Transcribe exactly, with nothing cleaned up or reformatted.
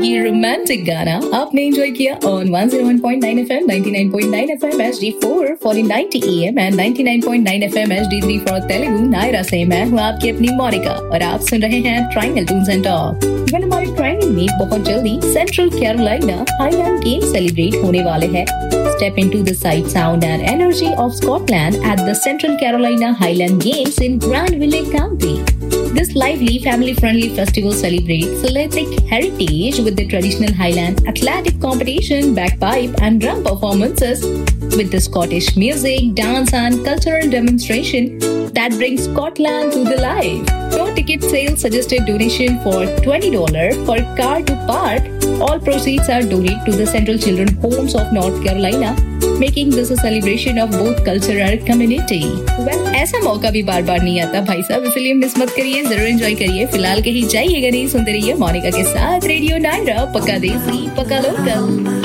ये रोमांटिक गाना आपने एंजॉय किया on one zero one point nine FM, ninety nine point nine FM H D four for ninety am and ninety nine point nine FM H D three for Telugu Naira से मैं हूँ आपकी अपनी मोनिका और आप सुन रहे हैं triangle Toons and talk. Well हमारे ट्रायंगल में बहुत जल्दी central Carolina highland games celebrate होने वाले हैं। Step into the sight, sound and energy of Scotland at the Central Carolina Highland Games in Granville County. This lively, family-friendly festival celebrates Celtic heritage with the traditional Highland athletic competition, bagpipe and drum performances, with the Scottish music, dance and cultural demonstration that brings Scotland to the life. No ticket sale suggested donation for twenty dollars per car to park. All proceeds are donated to the Central Children's Homes of North Carolina, making this a celebration of both culture and community. Well, ऐसा मौका भी बार बार नहीं आता भाई साहब, इसलिए miss मत करिए, जरूर एंजॉय करिए। फिलहाल कहीं जाइएगा नहीं, सुनते रहिए मोनिका के साथ रेडियो नायरा, पक्का देसी पक्का लोकल।